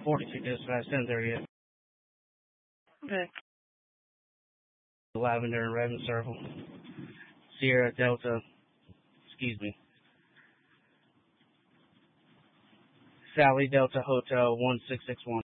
42 dispatch, 10:30. Okay. Lavender and Redmond Circle. Sierra Delta. Sally Delta Hotel 1661.